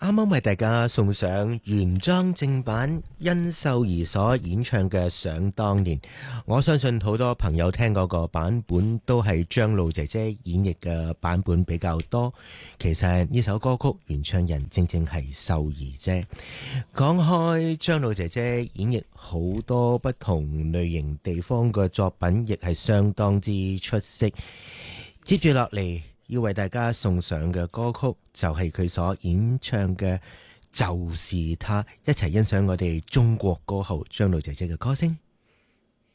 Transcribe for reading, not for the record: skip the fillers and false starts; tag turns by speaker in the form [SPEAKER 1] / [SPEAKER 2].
[SPEAKER 1] 啱啱為大家送上原裝正版殷秀儀所演唱嘅《想當年》，我相信好多朋友聽嗰個版本都係張露姐姐演繹嘅版本比較多。其實呢首歌曲原唱人正正係秀儀啫。講開張露姐姐演繹好多不同類型地方嘅作品，亦係相當之出色。接住落嚟要為大家送上嘅歌曲就係佢所演唱嘅《就是他》，一齊欣賞我哋中國歌后張露姐姐嘅歌聲。